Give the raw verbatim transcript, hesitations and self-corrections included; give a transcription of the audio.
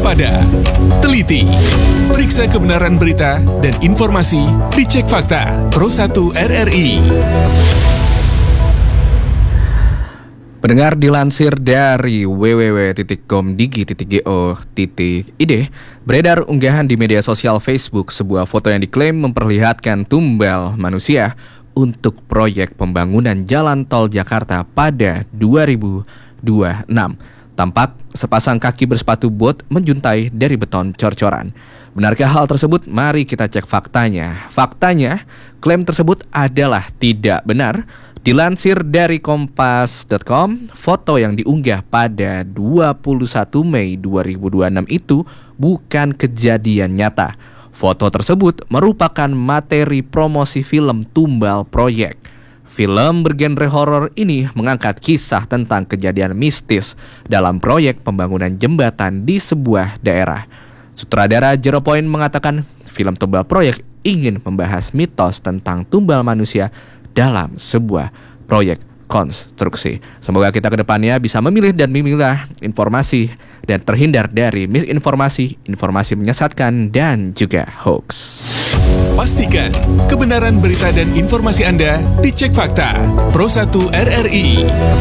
waspada, teliti, periksa kebenaran berita dan informasi, dicek fakta. Pro satu R R I. Pendengar, dilansir dari w w w titik komdigi titik go titik i d, beredar unggahan di media sosial Facebook sebuah foto yang diklaim memperlihatkan tumbal manusia untuk proyek pembangunan jalan tol Jakarta pada dua ribu dua puluh enam. Tampak sepasang kaki bersepatu bot menjuntai dari beton cor-coran. Benarkah hal tersebut? Mari kita cek faktanya. Faktanya, klaim tersebut adalah tidak benar. Dilansir dari kompas titik com, foto yang diunggah pada dua puluh satu Mei dua ribu dua puluh enam itu bukan kejadian nyata. Foto tersebut merupakan materi promosi film Tumbal Proyek. Film bergenre horor ini mengangkat kisah tentang kejadian mistis dalam proyek pembangunan jembatan di sebuah daerah. Sutradara Zero Point mengatakan film Tumbal Proyek ingin membahas mitos tentang tumbal manusia dalam sebuah proyek konstruksi. Semoga kita ke depannya bisa memilih dan memilah informasi dan terhindar dari misinformasi, informasi menyesatkan, dan juga hoax. Pastikan kebenaran berita dan informasi Anda dicek fakta. Pro satu R R I.